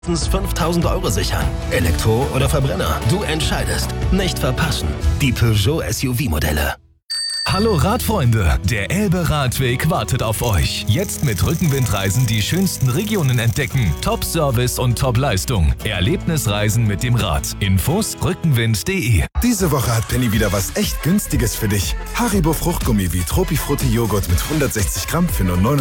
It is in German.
5.000 € sichern. Elektro oder Verbrenner, du entscheidest. Nicht verpassen. Die Peugeot SUV-Modelle. Hallo Radfreunde, der Elbe-Radweg wartet auf euch. Jetzt mit Rückenwindreisen die schönsten Regionen entdecken. Top-Service und Top-Leistung. Erlebnisreisen mit dem Rad. Infos rückenwind.de. Diese Woche hat Penny wieder was echt Günstiges für dich. Haribo Fruchtgummi wie Tropifrutti Joghurt mit 160 Gramm für nur 9